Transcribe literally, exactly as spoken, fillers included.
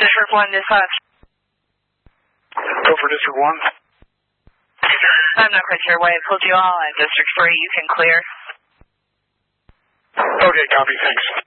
District one, dispatch. Go for District one. I'm not quite sure why I pulled you all at District three. You can clear. Okay, copy. Thanks.